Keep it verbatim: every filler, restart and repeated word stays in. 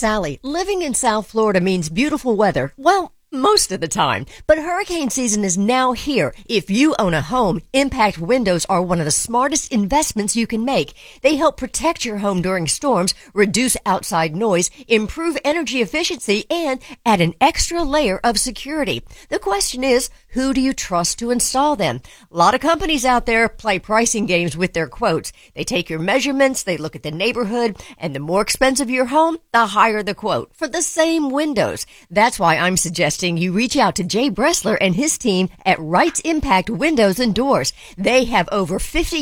Sally. Living in South Florida means beautiful weather. Well, most of the time. But hurricane season is now here. If you own a home, Impact Windows are one of the smartest investments you can make. They help protect your home during storms, reduce outside noise, improve energy efficiency, and add an extra layer of security. The question is, who do you trust to install them? A lot of companies out there play pricing games with their quotes. They take your measurements, they look at the neighborhood, and the more expensive your home, the higher the quote for the same windows. That's why I'm suggesting you reach out to Jay Bressler and his team at Wright's Impact Windows and Doors. They have over fifty